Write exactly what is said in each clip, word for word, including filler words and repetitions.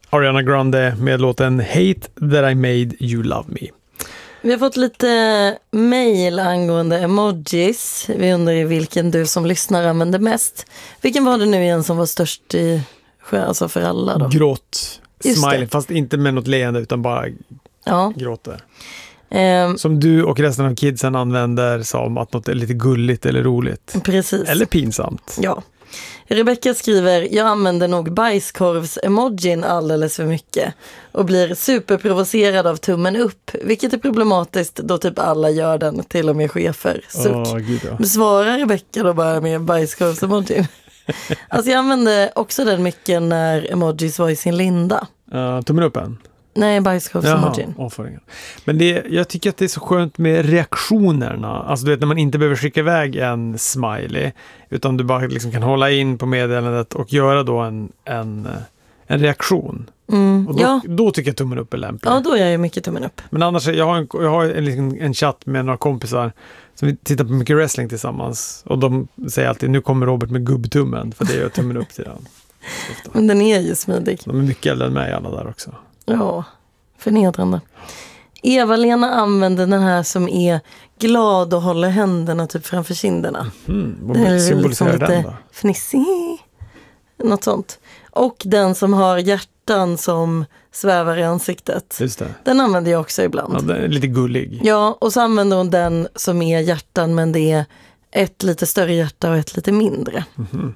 Ariana Grande med låten Hate That I Made You Love Me. Vi har fått lite mejl angående emojis. Vi undrar vilken du som lyssnar använder mest. Vilken var det nu igen som var störst i, alltså för alla då? Gråt, smiley, fast inte med något leende utan bara ja. Gråter. Um, som du och resten av kidsen använder som att något är lite gulligt eller roligt. Precis. Eller pinsamt. Ja. Rebecca skriver, jag använder nog bajskorvs-emojin alldeles för mycket och blir superprovocerad av tummen upp, vilket är problematiskt då typ alla gör den, till och med chefer. Suck. Oh, Gud, ja. Du svarar Rebecca då bara med bajskorvs-emojin. Alltså jag använde också den mycket när emojis var i sin linda. Uh, tummen upp än? Nej, bajskorvs-emojin. Men det, jag tycker att det är så skönt med reaktionerna. Alltså du vet när man inte behöver skicka iväg en smiley utan du bara liksom kan hålla in på meddelandet och göra då en, en, en reaktion. Mm, och då, ja. då tycker jag tummen upp är lämplig. Ja, då gör jag mycket tummen upp. Men annars, jag har en, jag har en, en chatt med några kompisar som vi tittar på mycket wrestling tillsammans och de säger alltid, nu kommer Robert med gubbtummen för det gör tummen upp till den. Men den är ju smidig. De är mycket äldre än mig alla där också. Ja, förnedrande. Eva-Lena använder den här som är glad och håller händerna typ framför kinderna. Mm, vad symboliserar liksom den då? Fnissig. Något sånt. Och den som har hjärtan som svävar i ansiktet. Just det. Den använder jag också ibland. Ja, den är lite gullig. Ja, och så använder hon den som är hjärtan men det är ett lite större hjärta och ett lite mindre. Mm-hmm.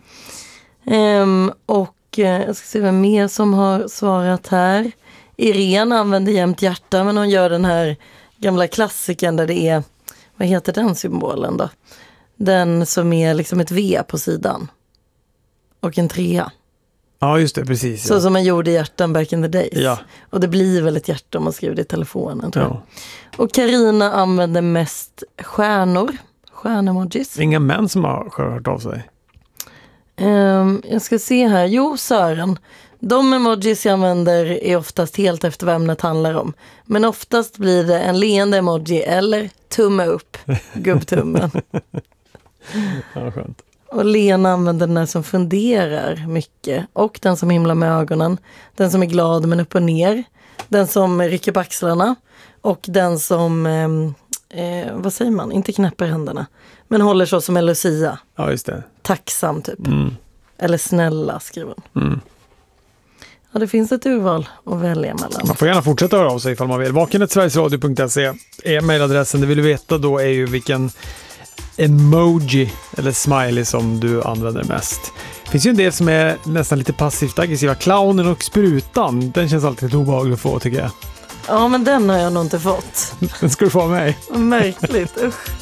Um, och uh, jag ska se vem mer som har svarat här. Irene använder jämt hjärta men hon gör den här gamla klassiken där det är, vad heter den symbolen då? Den som är liksom ett V på sidan. Och en trea. Ja, just det, precis. Så ja. som man gjorde i hjärtan back in the days. Ja. Och det blir väl ett hjärta om man skriver det i telefonen, tror jag. Ja. Och Carina använder mest stjärnor. Stjärnemojis. Inga män som har hört av sig. Um, jag ska se här. Jo, Sören. De emojis jag använder är oftast helt efter vad ämnet handlar om. Men oftast blir det en leende emoji eller tumme upp. Gubbtummen. Ja, skönt. Och Lena använder den här som funderar mycket. Och den som himlar med ögonen. Den som är glad men upp och ner. Den som rycker på axlarna. Och den som, eh, eh, vad säger man? Inte knäpper händerna. Men håller så som en Lucia. Ja, just det. Tacksam typ. Mm. Eller snälla, skriver hon. Mm. Ja, det finns ett urval att välja mellan. Man får gärna fortsätta höra av sig ifall man vill. vaken at sverigesradio punkt se är mejladressen. Det vill du veta då är ju vilken emoji eller smiley som du använder mest. Det finns ju en del som är nästan lite passivt aggressiva. Clownen och sprutan, den känns alltid lite obehaglig att få tycker jag. Ja, men den har jag nog inte fått. Den ska du få av mig. Märkligt, usch.